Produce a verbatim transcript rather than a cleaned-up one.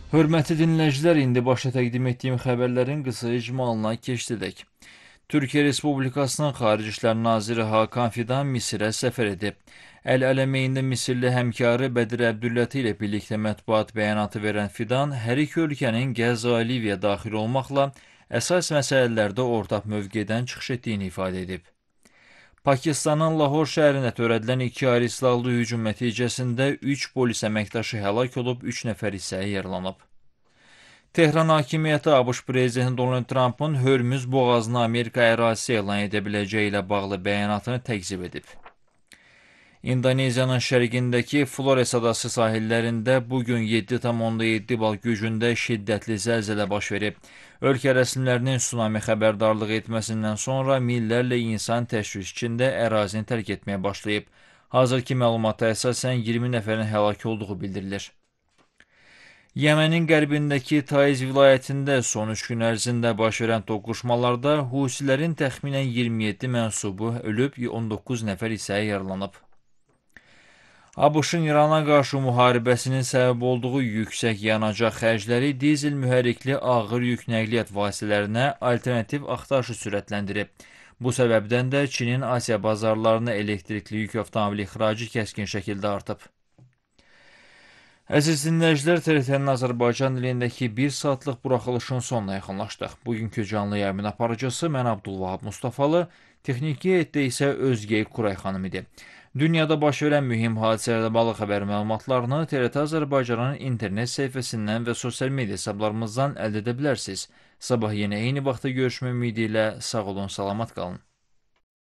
Hörmətli dinləyicilər, indi başa təqdim etdiyim xəbərlərin qısa icmalına keçdik. Türkiyə Respublikasının Xarici İşlər Naziri Hakan Fidan Misirə səfər edib. Əl-Ələmeyində Misirli həmkarı Bədir Əbdülləti ilə birlikdə mətbuat bəyanatı verən Fidan, hər iki ölkənin Qəzza, Liviya daxil olmaqla əsas məsələlərdə ortaq mövqedən çıxış etdiyini ifadə edib. Pakistanın Lahor şəhərində törədilən iki ayrı silahlı hücum nəticəsində üç polis əməkdaşı həlak olub, üç nəfər isə yaralanıb. Tehran hakimiyyəti ABŞ prezidenti Donald Trumpın Hörmüz boğazını Amerika ərazisi elan edə biləcəyi ilə bağlı bəyanatını təqzib edib. İndoneziyanın şərqindəki Flores adası sahillərində bugün yeddi tam onda yeddi bal gücündə şiddətli zəlzələ baş verib. Ölkə rəsmilərinin tsunami xəbərdarlığı etməsindən sonra minlərlə insan təşviş içində ərazini tərk etməyə başlayıb. Hazırki məlumata əsasən iyirmi nəfərin həlak olduğu bildirilir. Yəmənin qərbindəki Taiz vilayətində son üç gün ərzində baş verən toqquşmalarda Husilərin təxminən iyirmi yeddi mənsubu ölüb, on doqquz nəfər isə yaralanıb. ABŞ-ın İrana qarşı müharibəsinin səbəb olduğu yüksək yanacaq xərcləri dizel mühərrikli ağır yük nəqliyyat vasitələrinə alternativ axtarışı sürətləndirib. Bu səbəbdən də Çinin Asiya bazarlarına elektrikli yük avtomobili ixracı kəskin şəkildə artıb. Əziz dinləyicilər, T R T-nin Azərbaycan dilindəki bir saatlıq buraxılışın sonuna yaxınlaşdıq. Bugünkü canlı yayımın aparıcısı mən Abdulvahab Mustafalı, texniki heyətdə isə Özgey Kuray xanım idi. Dünyada baş verən mühüm hadisələrlə bağlı xəbər məlumatlarını T R T Azərbaycanın internet səhifəsindən və sosial media hesablarımızdan əldə edə bilərsiniz. Sabah yenə eyni vaxtda görüşmə ümidi ilə sağ olun, salamat qalın.